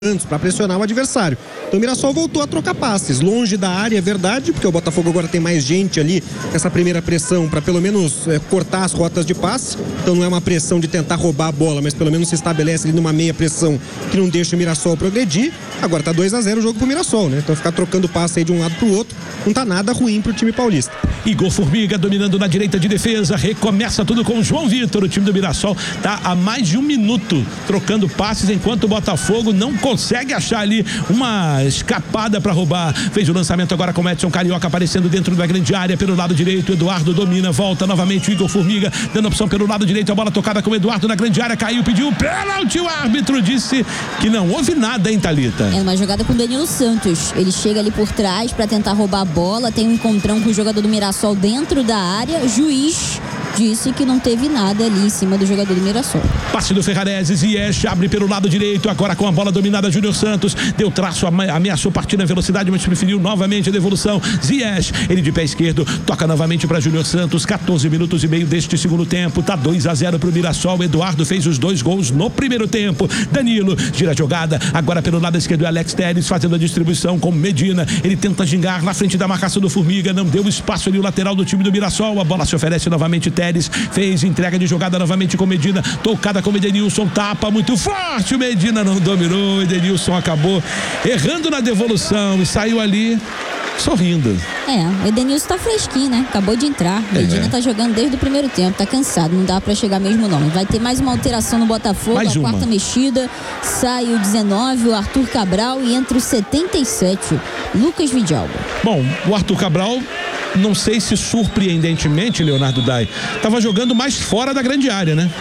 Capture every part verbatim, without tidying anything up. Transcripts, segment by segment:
para pressionar o adversário. Então o Mirassol voltou a trocar passes, longe da área, é verdade, porque o Botafogo agora tem mais gente ali, essa primeira pressão para pelo menos é, cortar as rotas de passe. Então não é uma pressão de tentar roubar a bola, mas pelo menos se estabelece ali numa meia pressão que não deixa o Mirassol progredir. Agora tá dois a zero o jogo pro Mirassol, né? Então ficar trocando passe aí de um lado pro outro não tá nada ruim pro time paulista. Igor Formiga dominando na direita de defesa, recomeça tudo com o João Vitor. O time do Mirassol tá há mais de um minuto trocando passes, enquanto o Botafogo não consegue achar ali uma escapada para roubar. Fez o lançamento agora com o Edson Carioca aparecendo dentro da grande área pelo lado direito. Eduardo domina, volta novamente o Igor Formiga, dando opção pelo lado direito, a bola tocada com o Eduardo na grande área, caiu, pediu pênalti, o árbitro disse que não houve nada, hein, Thalita? É uma jogada com o Danilo Santos, ele chega ali por trás para tentar roubar a bola, tem um encontrão com o jogador do Mirassol dentro da área, juiz disse que não teve nada ali em cima do jogador do Mirassol. Passe do Ferrarese, Ziyech abre pelo lado direito, agora com a bola dominada, Júnior Santos, deu traço, ameaçou partir na velocidade, mas preferiu novamente a devolução. Ziyech, ele de pé esquerdo, toca novamente para Júnior Santos, catorze minutos e meio deste segundo tempo, tá dois a zero pro Mirassol. Eduardo fez os dois gols no primeiro tempo. Danilo gira a jogada, agora pelo lado esquerdo, Alex Telles fazendo a distribuição com Medina, ele tenta gingar na frente da marcação do Formiga, não deu espaço ali o lateral do time do Mirassol, a bola se oferece novamente, Telles fez entrega de jogada novamente com Medina, tocada com Edenilson, tapa muito forte, o Medina não dominou, o Edenilson acabou errando na devolução e saiu ali sorrindo. É, o Edenilson tá fresquinho, né? Acabou de entrar. O Medina é. tá jogando desde o primeiro tempo, tá cansado, não dá pra chegar mesmo não. Vai ter mais uma alteração no Botafogo, mais a uma. quarta mexida, sai o dezenove, o Arthur Cabral, e entra o setenta e sete, Lucas Vidalba. Bom, o Arthur Cabral, não sei se surpreendentemente, Leonardo Dai, tava jogando mais fora da grande área, né?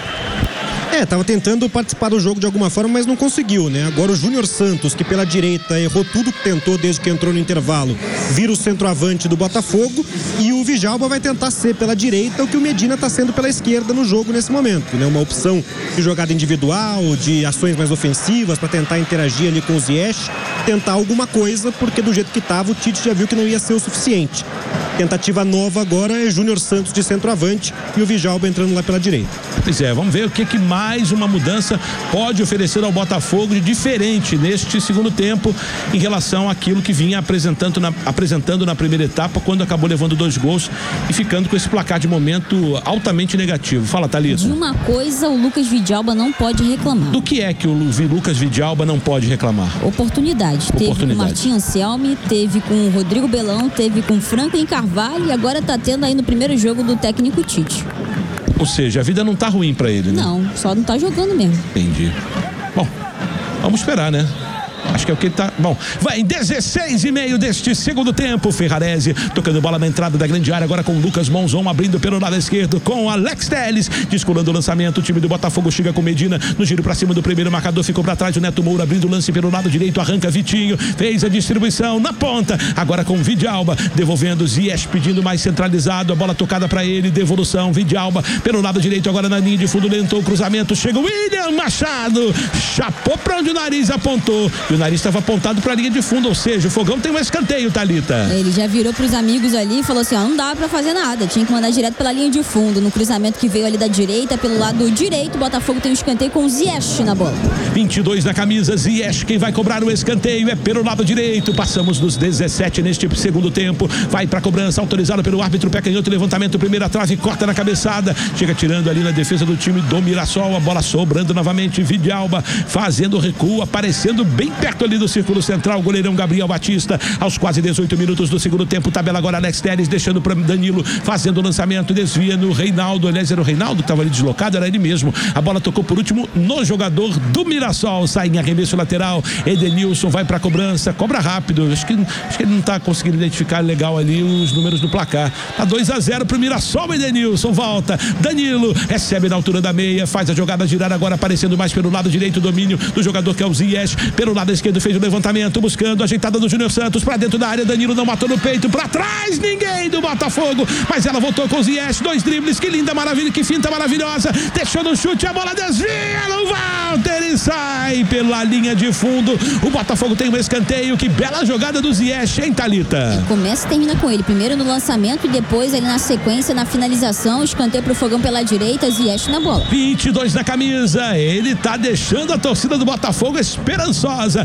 É, tava tentando participar do jogo de alguma forma, mas não conseguiu, né? Agora o Júnior Santos, que pela direita errou tudo que tentou desde que entrou no intervalo, vira o centroavante do Botafogo, e o Vidalba vai tentar ser pela direita o que o Medina tá sendo pela esquerda no jogo nesse momento, né? Uma opção de jogada individual, de ações mais ofensivas para tentar interagir ali com o Ziyech, tentar alguma coisa, porque do jeito que tava o Tite já viu que não ia ser o suficiente. Tentativa nova agora é Júnior Santos de centroavante e o Vidalba entrando lá pela direita. Pois é, vamos ver o que, que mais uma mudança pode oferecer ao Botafogo de diferente neste segundo tempo em relação àquilo que vinha apresentando na, apresentando na primeira etapa, quando acabou levando dois gols e ficando com esse placar de momento altamente negativo. Fala, Thalita. De uma coisa o Lucas Vidalba não pode reclamar. Do que é que o Lucas Vidalba não pode reclamar? Oportunidade. Teve com o Martim Anselmi, teve com o Rodrigo Belão, teve com o Franklin Carvalho e agora tá tendo aí no primeiro jogo do técnico Tite. Ou seja, a vida não tá ruim pra ele, né? Não, só não tá jogando mesmo. Entendi. Bom, vamos esperar, né? Acho que é o que ele tá... Bom, vai em dezesseis e meio deste segundo tempo. Ferrarese tocando bola na entrada da grande área, agora com o Lucas Monzon abrindo pelo lado esquerdo com o Alex Telles, descolando o lançamento. O time do Botafogo chega com Medina no giro pra cima do primeiro marcador, ficou pra trás o Neto Moura abrindo o lance pelo lado direito, arranca Vitinho, fez a distribuição na ponta, agora com Vidalba, devolvendo Ziyech pedindo mais centralizado, a bola tocada pra ele, devolução, Vidalba pelo lado direito, agora na linha de fundo, lentou o cruzamento, chega o William Machado, chapou pra onde o nariz apontou, e o nariz estava apontado para a linha de fundo, ou seja, o Fogão tem um escanteio, Thalita. Ele já virou para os amigos ali e falou assim, ó, não dá para fazer nada, tinha que mandar direto pela linha de fundo, no cruzamento que veio ali da direita, pelo lado direito, o Botafogo tem um escanteio com o Ziyech na bola. vinte e dois na camisa, Ziyech, quem vai cobrar o escanteio é pelo lado direito, passamos dos dezessete neste segundo tempo, vai para a cobrança, autorizado pelo árbitro, pé canhoto, levantamento, primeira trave, corta na cabeçada, chega tirando ali na defesa do time do Mirassol, a bola sobrando novamente, Vidalba fazendo recuo, aparecendo bem perto ali do círculo central, o goleirão Gabriel Batista, aos quase dezoito minutos do segundo tempo, tabela agora Alex Telles, deixando para Danilo, fazendo o lançamento, desvia no Reinaldo, aliás era o Reinaldo que estava ali deslocado, era ele mesmo, a bola tocou por último no jogador do Mirassol, sai em arremesso lateral, Edenilson vai para a cobrança, cobra rápido, acho que, acho que ele não está conseguindo identificar legal ali os números do placar, tá dois a zero pro Mirassol, Edenilson volta, Danilo recebe na altura da meia, faz a jogada girar agora, aparecendo mais pelo lado direito, domínio do jogador que é o Ziyech, pelo lado esquerdo fez o levantamento, buscando, ajeitada do Júnior Santos, pra dentro da área, Danilo não matou no peito, pra trás, ninguém do Botafogo, mas ela voltou com o Ziyech, dois dribles, que linda maravilha, que finta maravilhosa, deixou no chute, a bola desvia no Walter e sai pela linha de fundo, o Botafogo tem um escanteio, que bela jogada do Ziyech, hein, Thalita? Começa e termina com ele, primeiro no lançamento e depois ali na sequência, na finalização, escanteio pro Fogão pela direita, Ziyech na bola. vinte e dois na camisa, ele tá deixando a torcida do Botafogo esperançosa.